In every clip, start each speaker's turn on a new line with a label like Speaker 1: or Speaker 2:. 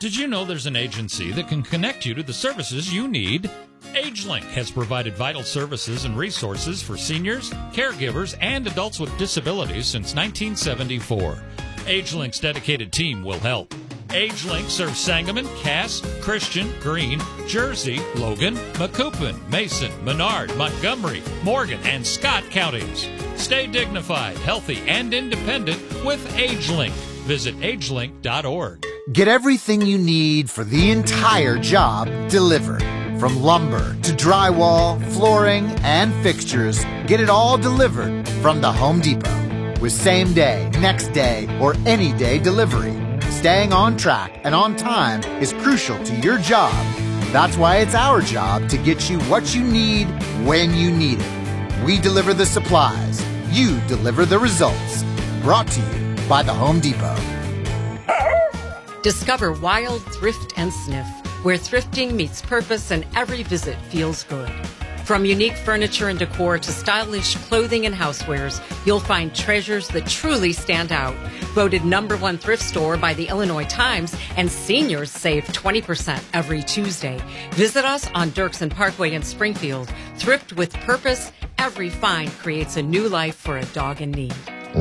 Speaker 1: Did you know there's an agency that can connect you to the services you need? AgeLink has provided vital services and resources for seniors, caregivers, and adults with disabilities since 1974. AgeLink's dedicated team will help. AgeLink serves Sangamon, Cass, Christian, Greene, Jersey, Logan, Macoupin, Mason, Menard, Montgomery, Morgan, and Scott counties. Stay dignified, healthy, and independent with AgeLink. Visit agelink.org.
Speaker 2: Get everything you need for the entire job delivered. From lumber to drywall, flooring, and fixtures, get it all delivered from the Home Depot. With same day, next day, or any day delivery. Staying on track and on time is crucial to your job. That's why it's our job to get you what you need when you need it. We deliver the supplies. You deliver the results. Brought to you by the Home Depot.
Speaker 3: Discover Wild Thrift and Sniff, where thrifting meets purpose and every visit feels good. From unique furniture and decor to stylish clothing and housewares, you'll find treasures that truly stand out. Voted #1 thrift store by the Illinois Times, and seniors save 20% every Tuesday. Visit us on Dirksen Parkway in Springfield. Thrift with purpose. Every find creates a new life for a dog in need.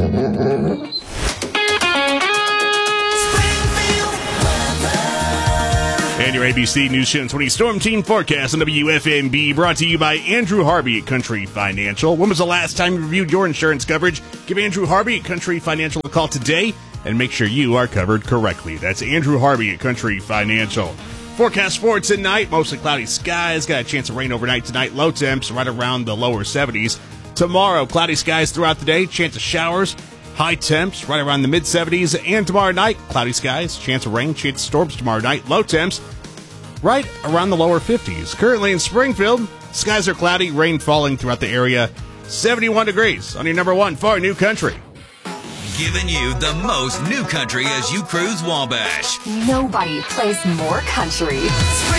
Speaker 4: And your ABC News Channel 20 Storm Team Forecast on WFMB, brought to you by Andrew Harvey at Country Financial. When was the last time you reviewed your insurance coverage? Give Andrew Harvey at Country Financial a call today and make sure you are covered correctly. That's Andrew Harvey at Country Financial. Forecast for tonight, mostly cloudy skies. Got a chance of rain overnight tonight. Low temps right around the lower 70s. Tomorrow, cloudy skies throughout the day. Chance of showers. High temps right around the mid-70s. And tomorrow night, cloudy skies. Chance of rain. Chance of storms tomorrow night. Low temps right around the lower 50s. Currently in Springfield, skies are cloudy. Rain falling throughout the area. 71 degrees on your #1 for New Country.
Speaker 5: Giving you the most new country as you cruise Wabash.
Speaker 6: Nobody plays more country.